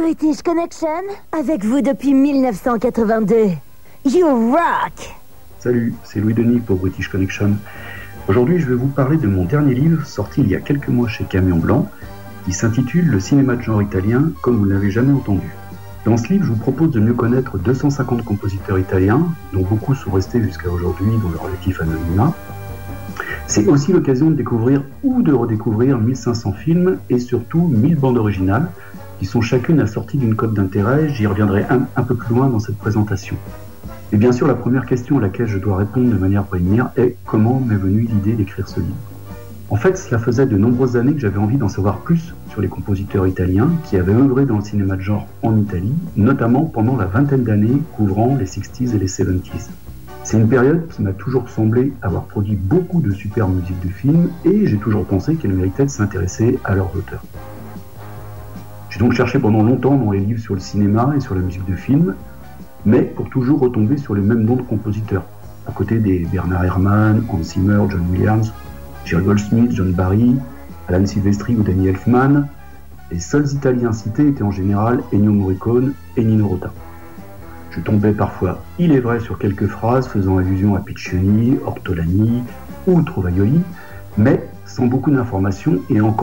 British Connection, avec vous depuis 1982. You rock! Salut, c'est Louis Denis pour British Connection. Aujourd'hui, je vais vous parler de mon dernier livre, sorti il y a quelques mois chez Camion Blanc, qui s'intitule « Le cinéma de genre italien, comme vous ne l'avez jamais entendu ». Dans ce livre, je vous propose de mieux connaître 250 compositeurs italiens, dont beaucoup sont restés jusqu'à aujourd'hui dans leur relatif anonymat. C'est aussi l'occasion de découvrir ou de redécouvrir 1500 films et surtout 1000 bandes originales, qui sont chacune assorties d'une cote d'intérêt. J'y reviendrai un peu plus loin dans cette présentation. Et bien sûr, la première question à laquelle je dois répondre de manière préliminaire est comment m'est venue l'idée d'écrire ce livre. En fait, cela faisait de nombreuses années que j'avais envie d'en savoir plus sur les compositeurs italiens qui avaient œuvré dans le cinéma de genre en Italie, notamment pendant la vingtaine d'années couvrant les 60s et les 70s. C'est une période qui m'a toujours semblé avoir produit beaucoup de super musique de film et j'ai toujours pensé qu'elle méritait de s'intéresser à leurs auteurs. J'ai donc cherché pendant longtemps dans les livres sur le cinéma et sur la musique de film, mais pour toujours retomber sur les mêmes noms de compositeurs, à côté des Bernard Herrmann, Hans Zimmer, John Williams, Jerry Goldsmith, John Barry, Alan Silvestri ou Danny Elfman. Les seuls Italiens cités étaient en général Ennio Morricone et Nino Rota. Je tombais parfois, il est vrai, sur quelques phrases faisant allusion à Piccioni, Ortolani ou Trovaioli, mais sans beaucoup d'informations et encore